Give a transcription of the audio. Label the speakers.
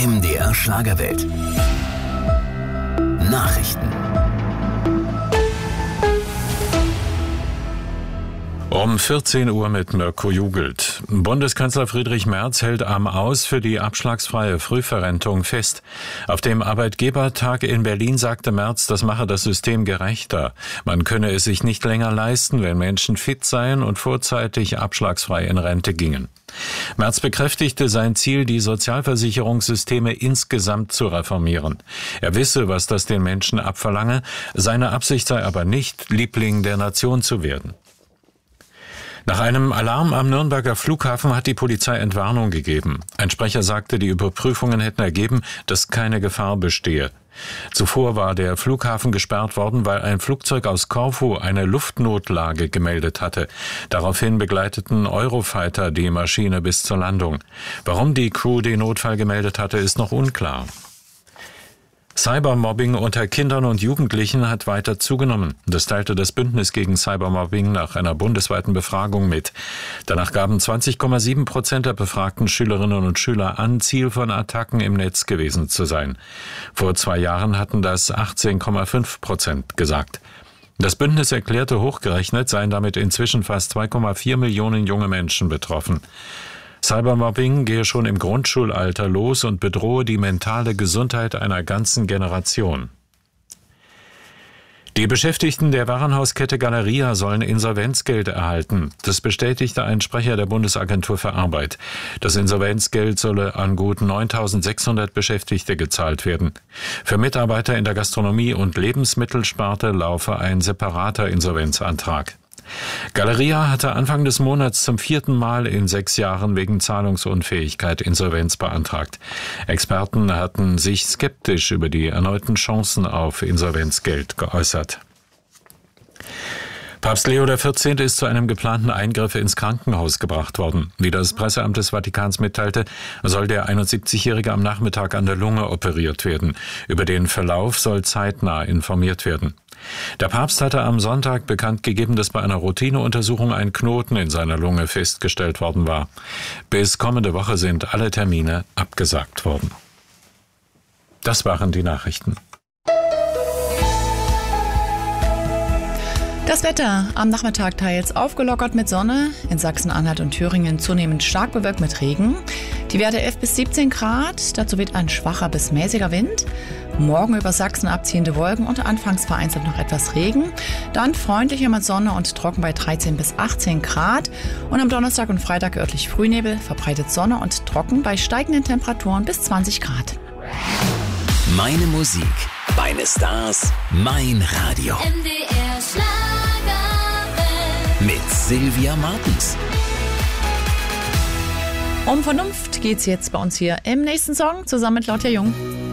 Speaker 1: MDR Schlagerwelt. Nachrichten.
Speaker 2: Um 14 Uhr mit Mirko Jugelt. Bundeskanzler Friedrich Merz hält am Aus für die abschlagsfreie Frühverrentung fest. Auf dem Arbeitgebertag in Berlin sagte Merz, das mache das System gerechter. Man könne es sich nicht länger leisten, wenn Menschen fit seien und vorzeitig abschlagsfrei in Rente gingen. Merz bekräftigte sein Ziel, die Sozialversicherungssysteme insgesamt zu reformieren. Er wisse, was das den Menschen abverlange. Seine Absicht sei aber nicht, Liebling der Nation zu werden. Nach einem Alarm am Nürnberger Flughafen hat die Polizei Entwarnung gegeben. Ein Sprecher sagte, die Überprüfungen hätten ergeben, dass keine Gefahr bestehe. Zuvor war der Flughafen gesperrt worden, weil ein Flugzeug aus Korfu eine Luftnotlage gemeldet hatte. Daraufhin begleiteten Eurofighter die Maschine bis zur Landung. Warum die Crew den Notfall gemeldet hatte, ist noch unklar. Cybermobbing unter Kindern und Jugendlichen hat weiter zugenommen. Das teilte das Bündnis gegen Cybermobbing nach einer bundesweiten Befragung mit. Danach gaben 20,7% der befragten Schülerinnen und Schüler an, Ziel von Attacken im Netz gewesen zu sein. Vor 2 Jahren hatten das 18,5% gesagt. Das Bündnis erklärte, hochgerechnet seien damit inzwischen fast 2,4 Millionen junge Menschen betroffen. Cybermobbing gehe schon im Grundschulalter los und bedrohe die mentale Gesundheit einer ganzen Generation. Die Beschäftigten der Warenhauskette Galeria sollen Insolvenzgeld erhalten. Das bestätigte ein Sprecher der Bundesagentur für Arbeit. Das Insolvenzgeld solle an gut 9.600 Beschäftigte gezahlt werden. Für Mitarbeiter in der Gastronomie und Lebensmittelsparte laufe ein separater Insolvenzantrag. Galeria hatte Anfang des Monats zum 4. Mal in 6 Jahren wegen Zahlungsunfähigkeit Insolvenz beantragt. Experten hatten sich skeptisch über die erneuten Chancen auf Insolvenzgeld geäußert. Papst Leo XIV. Ist zu einem geplanten Eingriff ins Krankenhaus gebracht worden. Wie das Presseamt des Vatikans mitteilte, soll der 71-Jährige am Nachmittag an der Lunge operiert werden. Über den Verlauf soll zeitnah informiert werden. Der Papst hatte am Sonntag bekannt gegeben, dass bei einer Routineuntersuchung ein Knoten in seiner Lunge festgestellt worden war. Bis kommende Woche sind alle Termine abgesagt worden. Das waren die Nachrichten.
Speaker 3: Das Wetter am Nachmittag teils aufgelockert mit Sonne, in Sachsen-Anhalt und Thüringen zunehmend stark bewölkt mit Regen. Die Werte 11 bis 17 Grad, dazu weht ein schwacher bis mäßiger Wind. Morgen über Sachsen abziehende Wolken und anfangs vereinzelt noch etwas Regen. Dann freundlicher mit Sonne und trocken bei 13 bis 18 Grad. Und am Donnerstag und Freitag örtlich Frühnebel, verbreitet Sonne und trocken bei steigenden Temperaturen bis 20 Grad.
Speaker 1: Meine Musik, meine Stars, mein Radio.
Speaker 4: MDR Schlagerwelt.
Speaker 1: Mit Sylvia Martens.
Speaker 3: Um Vernunft geht's jetzt bei uns hier im nächsten Song zusammen mit Claudia Jung.